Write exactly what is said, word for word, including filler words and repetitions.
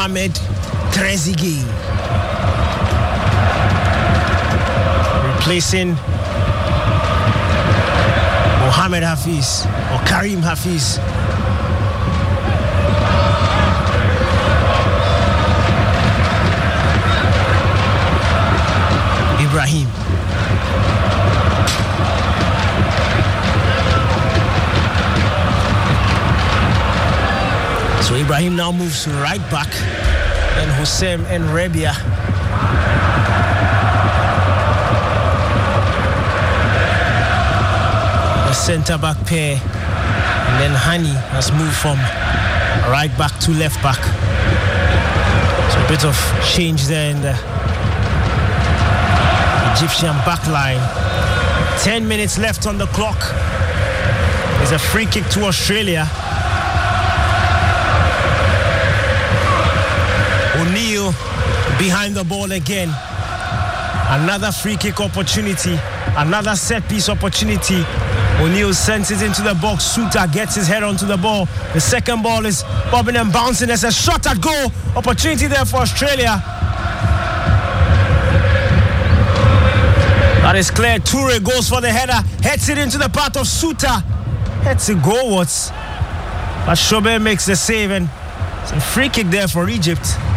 Mohamed Trezeguet. Replacing Mohamed Hafiz or Karim Hafiz. Ibrahim. So Ibrahim now moves to right back, and Hossein and Rebia. The centre back pair, and then Hani has moved from right back to left back. So a bit of change there in the Egyptian back line. Ten minutes left on the clock. There's a free kick to Australia. O'Neill behind the ball again. Another free kick opportunity. Another set piece opportunity. O'Neill sends it into the box. Suter gets his head onto the ball. The second ball is bobbing and bouncing. There's a shot at goal. Opportunity there for Australia. That is clear. Toure goes for the header. Heads it into the path of Suter. Heads it goalwards. But Shobe makes the save, and it's a free kick there for Egypt.